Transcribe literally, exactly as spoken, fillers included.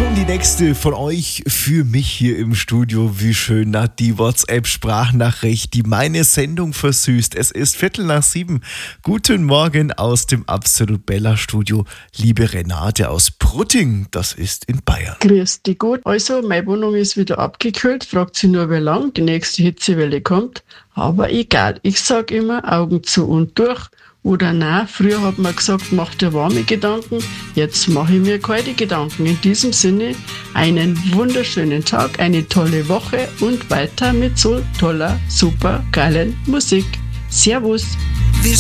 Schon die nächste von euch für mich hier im Studio. Wie schön, na, die WhatsApp-Sprachnachricht, die meine Sendung versüßt. Es ist Viertel nach sieben. Guten Morgen aus dem Absolut Bella Studio. Liebe Renate aus Prutting, das ist in Bayern. Grüß dich gut. Also, meine Wohnung ist wieder abgekühlt. Fragt sich nur, wie lang die nächste Hitzewelle kommt. Aber egal. Ich sag immer Augen zu und durch. Oder nein, früher hat man gesagt, mach dir warme Gedanken, jetzt mache ich mir kalte Gedanken. In diesem Sinne, einen wunderschönen Tag, eine tolle Woche und weiter mit so toller, super geilen Musik. Servus! Wir